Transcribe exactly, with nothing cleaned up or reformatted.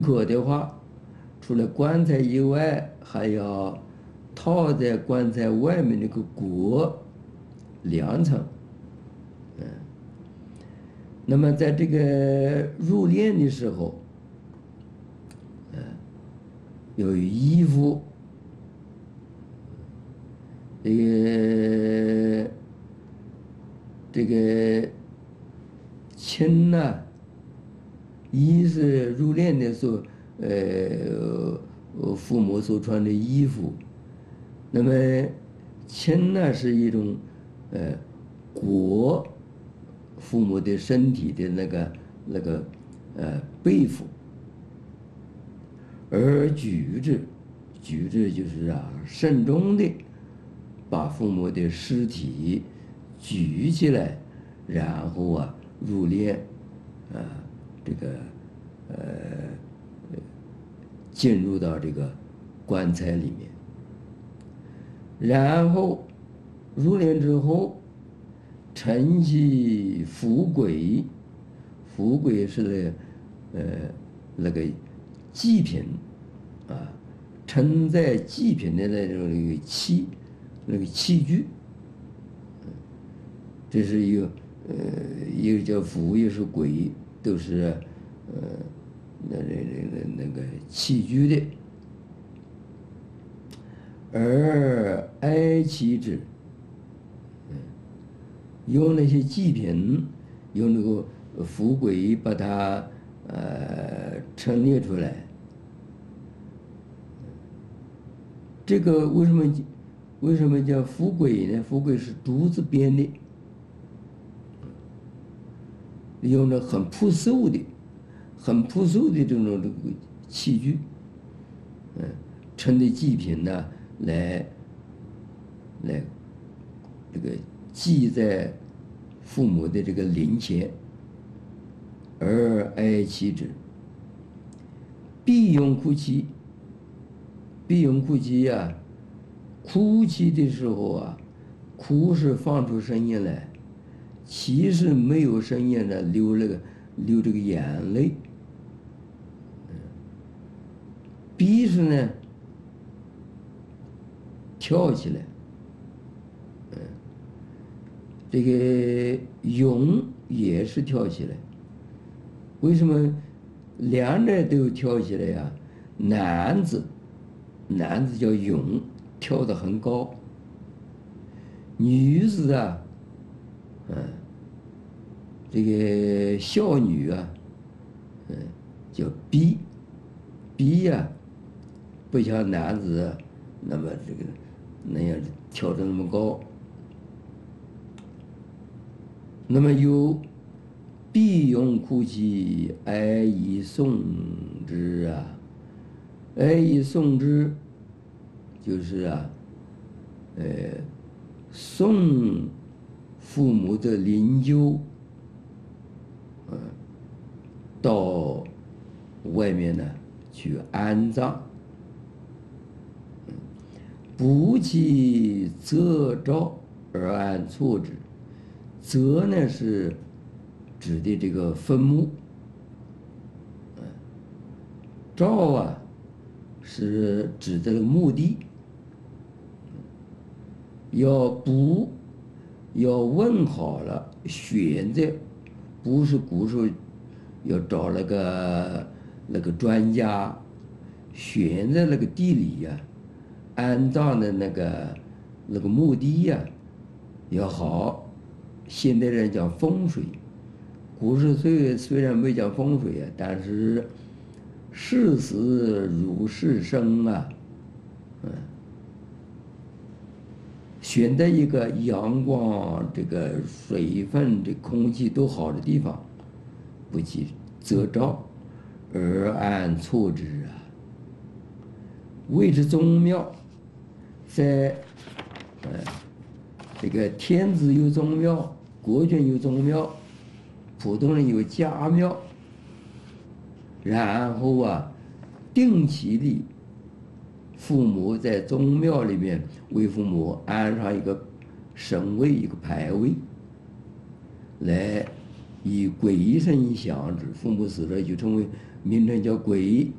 可的话，除了棺材以外，还要套在棺材外面那个椁两层。嗯，那么在这个入殓的时候，嗯，有衣服，这个这个亲呐、一是入殓的时候，呃，呃父母所穿的衣服。那么亲呢是一种，呃，裹父母的身体的那个那个呃被服，而举着，举着就是啊，慎重的把父母的尸体举起来，然后啊入殓，啊，这个呃进入到这个棺材里面。然后入殓之后，承其福轨，福轨是呃那个祭品啊，承载祭品的那种那个器那个器具，这是一个呃一个叫福，一个是轨，都是呃那那那那个器具的。而哀其之，用那些祭品，用那个符轨把它呃陈列出来。这个为什么为什么叫符轨呢？符轨是竹子编的，用的很朴素的、很朴素的这种这个器具，嗯，称的祭品呢，来来这个祭在父母的这个灵前，而哀其之，必用哭泣，必用哭泣呀！哭泣的时候啊，哭是放出声音来，泣是没有声音的，流那个流这个眼泪。必是呢，跳起来，嗯，这个勇也是跳起来。为什么两者都跳起来呀？男子，男子叫勇，跳得很高；女子啊，嗯，这个孝女啊，嗯，叫逼，逼呀，不像男子那么这个那样跳得那么高。那么有必用哭泣，哀以送之啊，哀以送之，就是啊，呃，送父母的灵柩，嗯，到外面呢去安葬。不其则诏而安错之，则呢是指的这个坟墓，诏啊是指的墓地。要卜，要问好了，选择，不是古时候要找那个那个专家，选择那个地理呀、安葬的那个那个墓地呀、要好。现代人讲风水，古时虽虽然没讲风水啊，但是事死如事生啊，嗯，选择一个阳光、这个水分、这空气都好的地方，不其则诏而安错之啊。谓之宗庙，在呃这个天子有宗庙，国君有宗庙，普通人有家庙。然后啊，定期的，父母在宗庙里面为父母安上一个神位、一个牌位，来以鬼神相之。父母死了就成为名称叫鬼，